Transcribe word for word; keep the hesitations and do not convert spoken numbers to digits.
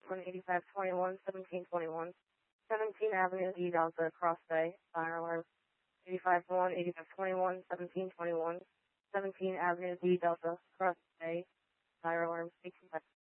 eighty-five twenty-one, seventeen twenty-one, seventeen Avenue E Delta, Cross Bay, fire alarm. eighty-five one, eighty-five twenty-one, seventeen twenty-one, seventeen Avenue E Delta, Cross Bay, fire alarm.